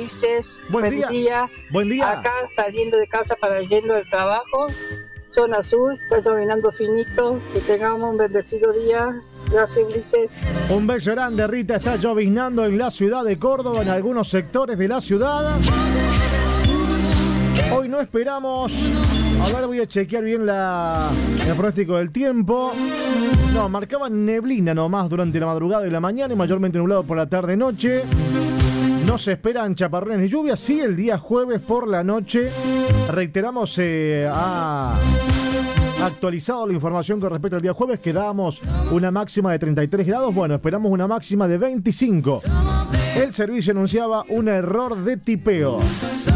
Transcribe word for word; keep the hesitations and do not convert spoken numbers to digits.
Ulises. Buen, Buen día. día. Buen día. Acá saliendo de casa para yendo del trabajo. Zona sur, está llovinando finito. Que tengamos un bendecido día. Gracias, Ulises. Un beso grande, Rita. Está lloviznando en la ciudad de Córdoba, en algunos sectores de la ciudad. Hoy no esperamos. Ahora voy a chequear bien la, el pronóstico del tiempo. No, marcaba neblina nomás durante la madrugada y la mañana y mayormente nublado por la tarde-noche. No se esperan chaparrones ni lluvias. Sí, el día jueves por la noche. Reiteramos, eh, ha actualizado la información con respecto al día jueves, que dábamos una máxima de treinta y tres grados. Bueno, esperamos una máxima de veinticinco. El servicio anunciaba un error de tipeo.